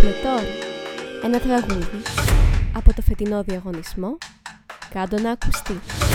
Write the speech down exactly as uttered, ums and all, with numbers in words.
ακούσουμε τώρα ένα τραγούδι από το φετινό διαγωνισμό «Κάντο να ακουστεί».